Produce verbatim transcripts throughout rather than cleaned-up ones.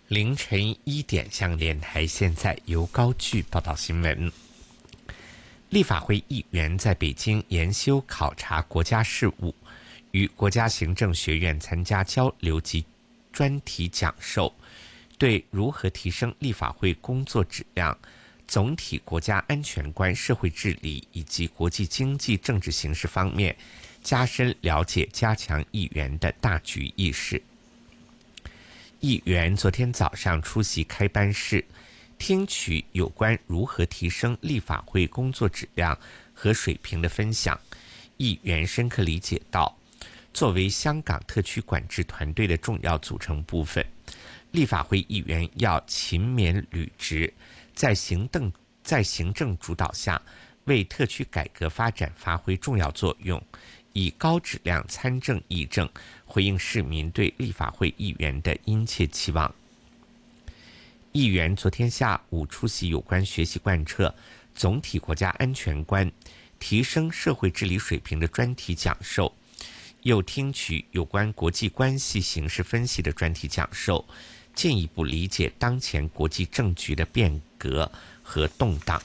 凌晨一点，向联台现在由高炬报道新闻。立法会议员在北京研修考察国家事务，与国家行政学院参加交流及专题讲授，对如何提升立法会工作质量、总体国家安全观、社会治理以及国际经济政治形势方面加深了解，加强议员的大局意识。议员昨天早上出席开班式，听取有关如何提升立法会工作质量和水平的分享。议员深刻理解到，作为香港特区管制团队的重要组成部分，立法会议员要勤勉履职，在行政在行政主导下，为特区改革发展发挥重要作用，以高质量参政议政回应市民对立法会议员的殷切期望。议员昨天下午出席有关学习贯彻总体国家安全观、提升社会治理水平的专题讲授，又听取有关国际关系形势分析的专题讲授，进一步理解当前国际政局的变革和动荡。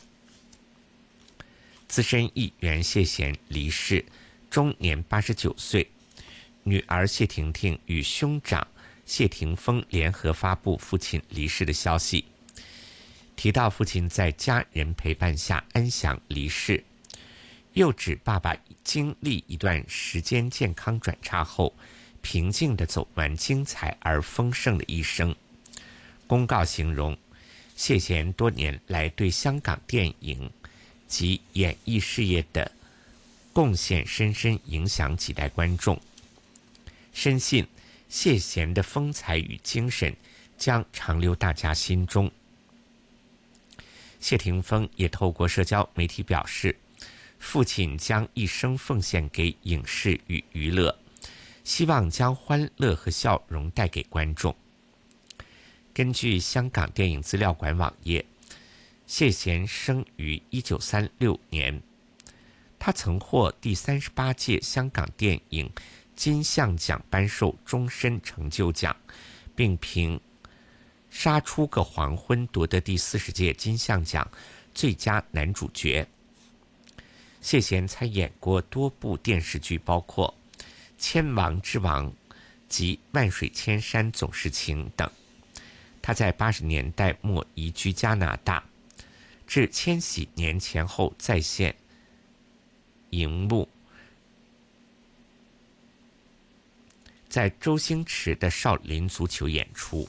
资深议员谢贤离世，终年八十九岁。女儿谢婷婷与兄长谢霆锋联合发布父亲离世的消息，提到父亲在家人陪伴下安详离世，又指爸爸经历一段时间健康转差后，平静地走完精彩而丰盛的一生。公告形容，谢贤多年来对香港电影及演艺事业的贡献深深影响几代观众，深信谢贤的风采与精神将长留大家心中。谢霆锋也透过社交媒体表示，父亲将一生奉献给影视与娱乐，希望将欢乐和笑容带给观众。根据香港电影资料馆网页，谢贤生于一九三六年，他曾获第三十八届香港电影金像奖颁授终身成就奖，并凭《杀出个黄昏》夺得第四十届金像奖最佳男主角。谢贤参演过多部电视剧，包括《千王之王》及《万水千山总是情》等。他在八十年代末移居加拿大，至千禧年前后再现荧幕，在周星驰的少林足球演出。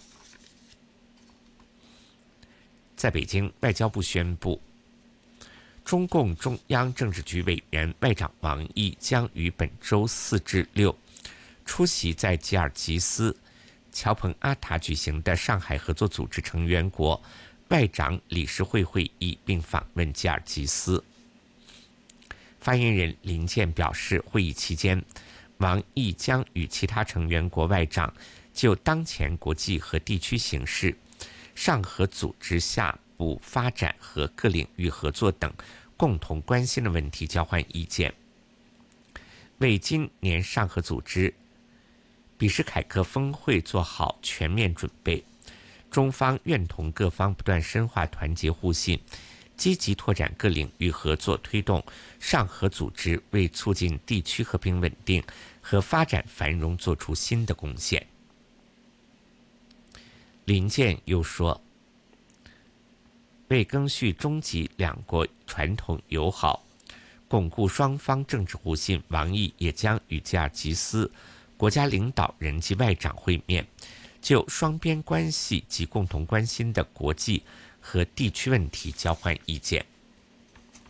在北京，外交部宣布，中共中央政治局委员外长王毅将于本周四至六出席在吉尔吉斯乔彭阿塔举行的上海合作组织成员国外长理事会会议，并访问吉尔吉斯。发言人林健表示，会议期间，王毅将与其他成员国外长就当前国际和地区形势、上合组织下部发展和各领域合作等共同关心的问题交换意见，为今年上合组织比什凯克峰会做好全面准备。中方愿同各方不断深化团结互信，积极拓展各领域合作，推动上合组织为促进地区和平稳定和发展繁荣做出新的贡献。林健又说，为赓续中吉两国传统友好，巩固双方政治互信，王毅也将与吉尔吉斯国家领导人及外长会面，就双边关系及共同关心的国际和地区问题交换意见。